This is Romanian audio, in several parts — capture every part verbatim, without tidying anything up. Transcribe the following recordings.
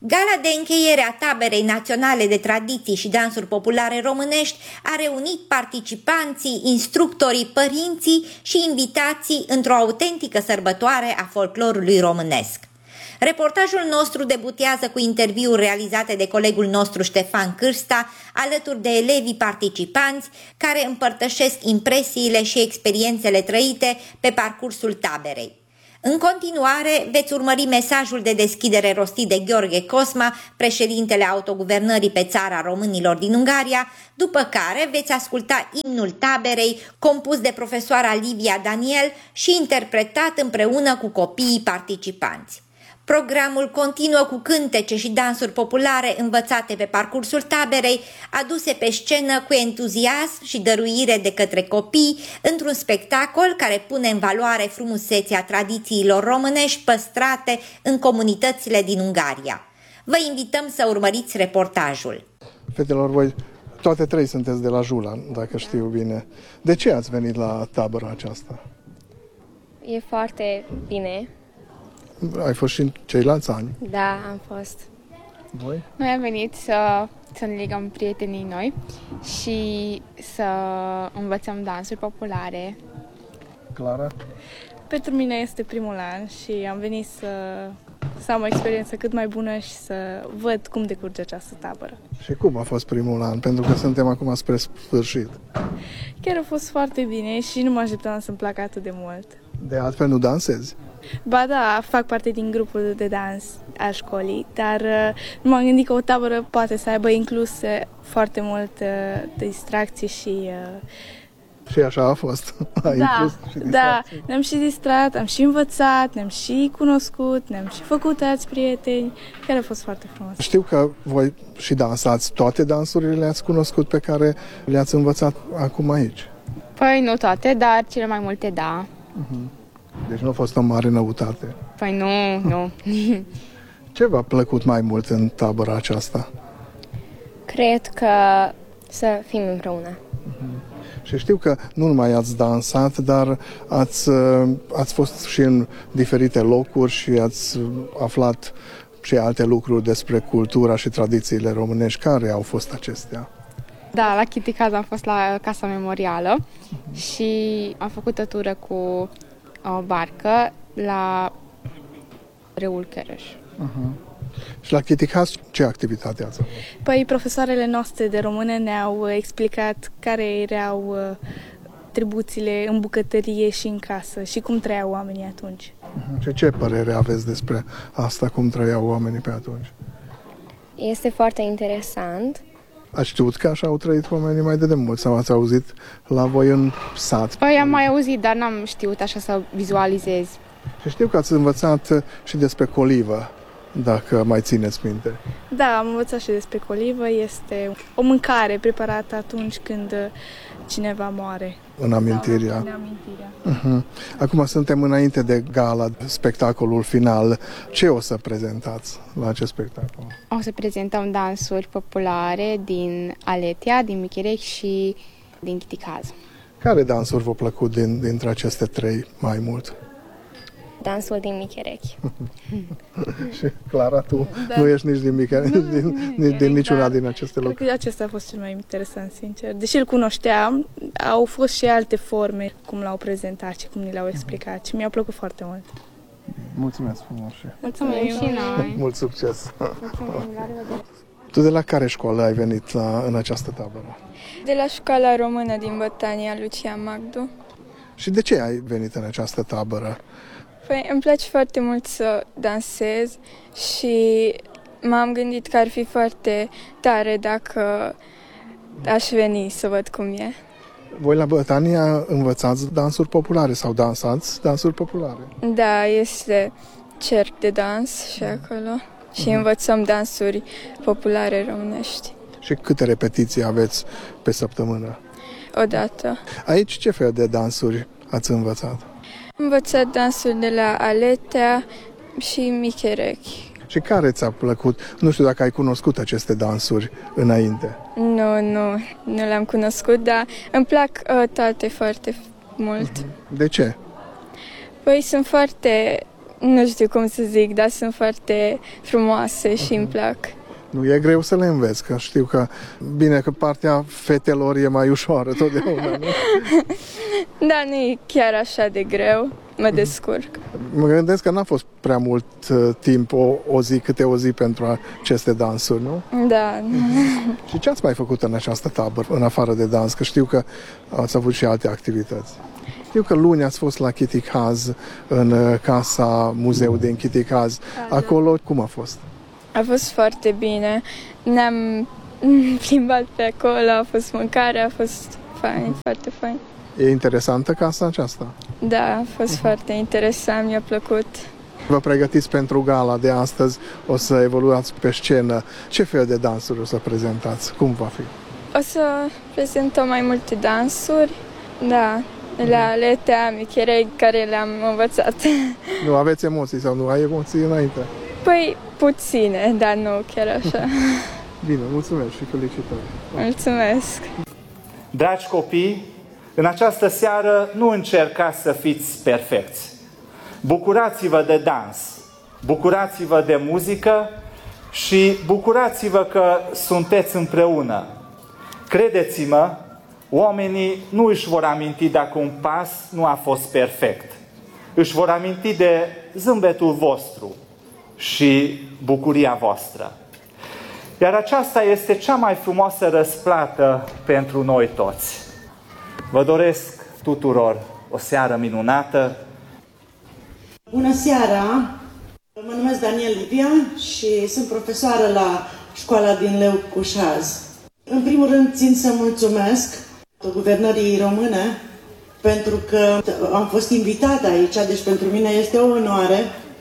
Gala de încheiere a Taberei Naționale de Tradiții și Dansuri Populare Românești a reunit participanții, instructorii, părinții și invitații într-o autentică sărbătoare a folclorului românesc. Reportajul nostru debutează cu interviuri realizate de colegul nostru Ștefan Cârsta, alături de elevii participanți care împărtășesc impresiile și experiențele trăite pe parcursul taberei. În continuare, veți urmări mesajul de deschidere rostit de Gheorghe Cosma, președintele autoguvernării pe țara românilor din Ungaria, după care veți asculta imnul taberei, compus de profesoara Livia Daniel și interpretat împreună cu copiii participanți. Programul continuă cu cântece și dansuri populare învățate pe parcursul taberei, aduse pe scenă cu entuziasm și dăruire de către copii, într-un spectacol care pune în valoare frumusețea tradițiilor românești păstrate în comunitățile din Ungaria. Vă invităm să urmăriți reportajul. Fetelor, voi toate trei sunteți de la Jula, dacă știu bine. De ce ați venit la tabăra aceasta? E foarte bine. Ai fost și în ceilalți ani? Da, am fost. Voi? Noi am venit să, să ne legăm prietenii noi și să învățăm dansuri populare. Clara? Pentru mine este primul an și am venit să, să am o experiență cât mai bună și să văd cum decurge această tabără. Și cum a fost primul an? Pentru că suntem acum spre sfârșit. Chiar a fost foarte bine și nu mă așteptam să-mi placă atât de mult. De altfel nu dansezi? Ba da, fac parte din grupul de dans al școlii, dar uh, nu m-am gândit că o tabără poate să aibă incluse foarte mult uh, distracții și... Uh... Și așa a fost. Ai da, și da, ne-am și distrat, am și învățat, ne-am și cunoscut, ne-am și făcut alți prieteni, care a fost foarte frumos. Știu că voi și dansați, toate dansurile le-ați cunoscut pe care le-ați învățat acum aici. Păi nu toate, dar cele mai multe da. Uh-huh. Deci nu a fost o mare noutate. Păi nu, nu. Ce v-a plăcut mai mult în tabăra aceasta? Cred că să fim împreună. Uh-huh. Și știu că nu numai ați dansat, dar ați, ați fost și în diferite locuri și ați aflat și alte lucruri despre cultura și tradițiile românești. Care au fost acestea? Da, la Chiticaz am fost la Casa Memorială uh-huh. și am făcut o tură cu o barcă la Râul Cărăș. Uh-huh. Și la Chiticaz ce activitate ați avut? Păi profesoarele noastre de română ne-au explicat care erau tribuțiile în bucătărie și în casă și cum trăiau oamenii atunci. Uh-huh. Și ce părere aveți despre asta, cum trăiau oamenii pe atunci? Este foarte interesant. Ați știut că așa au trăit oamenii mai de demult sau ați auzit la voi în sat? Păi am mai auzit, dar n-am știut așa să vizualizez. Și știu că ați învățat și despre colivă, dacă mai țineți minte. Da, am învățat și despre colivă. Este o mâncare preparată atunci când cineva moare. În amintirea. În amintirea. Uh-huh. Acum suntem înainte de gala, spectacolul final. Ce o să prezentați la acest spectacol? O să prezentăm dansuri populare din Aletea, din Micherec și din Chiticaz. Care dansuri v-au plăcut din, dintre aceste trei mai mult? Dansul din Micherec. Și Clara, tu da. Nu ești nici din Micherec, din, din, din niciuna da. Din aceste locuri. Cred că acesta a fost cel mai interesant, sincer. Deși îl cunoșteam, au fost și alte forme cum l-au prezentat și cum ni le-au explicat și mi-a plăcut foarte mult. Mulțumesc frumos și... Mulțumim și noi! Mult succes! Tu de la care școală ai venit la, în această tabără? De la Școala Română din Bătania, Lucia Magdu. Și de ce ai venit în această tabără? Păi îmi place foarte mult să dansez și m-am gândit că ar fi foarte tare dacă aș veni să văd cum e. Voi la Bătania învățați dansuri populare sau dansați dansuri populare? Da, este cerc de dans și acolo și uh-huh. învățăm dansuri populare românești. Și câte repetiții aveți pe săptămână? O dată. Aici ce fel de dansuri ați învățat? Am învățat dansuri de la Aletea și Micherec. Și care ți-a plăcut? Nu știu dacă ai cunoscut aceste dansuri înainte. Nu, nu, nu le-am cunoscut, dar îmi plac uh, toate foarte mult. De ce? Păi sunt foarte nu știu cum să zic, dar sunt foarte frumoase și îmi plac. Nu e greu să le înveți, că știu că, bine, că partea fetelor e mai ușoară totdeauna, nu? Da, nu e chiar așa de greu, mă descurc. Mă gândesc că n-a fost prea mult uh, timp, o, o zi, câte o zi pentru aceste dansuri, nu? Da. Și ce ați mai făcut în această tabără, în afară de dans? Că știu că ați avut și alte activități. Știu că luni ați fost la Kitty Kaz, în casa muzeului din Kitty Kaz. Acolo, cum a fost? A fost foarte bine. Ne-am plimbat pe acolo, a fost mâncare, a fost fain, foarte fain. E interesantă casa aceasta? Da, a fost uh-huh. foarte interesant, mi-a plăcut. Vă pregătiți pentru gala de astăzi, o să evoluați pe scenă. Ce fel de dansuri o să prezentați? Cum va fi? O să prezentăm mai multe dansuri, da, la ale Micherei, care le-am învățat. Nu aveți emoții sau nu ai emoții înainte? Păi puține, dar nu chiar așa. Bine, mulțumesc și felicitări. Mulțumesc! Dragi copii, în această seară nu încercați să fiți perfecți. Bucurați-vă de dans, bucurați-vă de muzică și bucurați-vă că sunteți împreună. Credeți-mă, oamenii nu își vor aminti dacă un pas nu a fost perfect. Își vor aminti de zâmbetul vostru și bucuria voastră. Iar aceasta este cea mai frumoasă răsplată pentru noi toți. Vă doresc tuturor o seară minunată. Bună seara! Mă numesc Daniel Livia și sunt profesoară la școala din Leu Cușaz. În primul rând țin să mulțumesc guvernării române pentru că am fost invitată aici, deci pentru mine este o onoare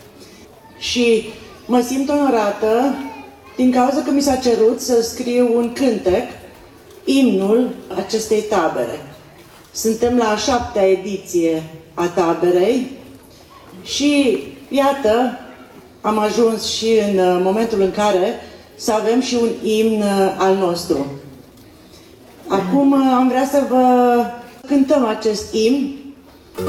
și mă simt onorată din cauza că mi s-a cerut să scriu un cântec, imnul acestei tabere. Suntem la a șaptea ediție a taberei și, iată, am ajuns și în momentul în care să avem și un imn al nostru. Acum am vrea să vă cântăm acest imn